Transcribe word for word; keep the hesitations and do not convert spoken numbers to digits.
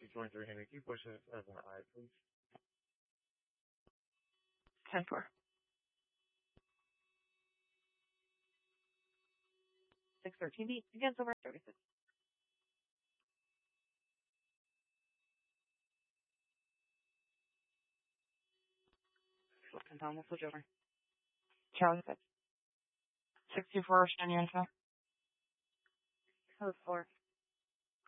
twenty-three Henry, keep pushing it as an I, please. ten four. six thirteen B, again, Silver Services. Looking down, we'll switch over. Charlie six. sixty-four, Shannon. Code four.